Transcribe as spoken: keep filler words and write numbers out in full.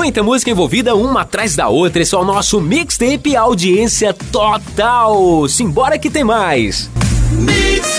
Muita música envolvida, uma atrás da outra. Esse é o nosso Mixtape Audiência Total. Simbora que tem mais. Mix